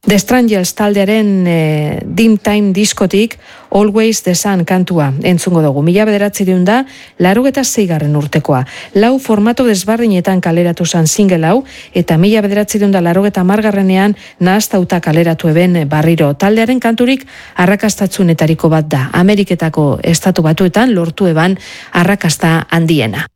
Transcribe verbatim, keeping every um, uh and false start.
The Strangers taldearen e, Dim Time diskotik Always the Sun kantua entzungo dugu. Mila bederatziehun da laurogeita seigarren urtekoa. Lau formato desbardinetan kaleratu zan single hau eta mila bederatziehun da laurogeita hamargarrenean nahastauta kaleratu eben barriro. Taldearen kanturik arrakastatsunetariko bat da. Ameriketako estatu batuetan lortu eban arrakasta handiena.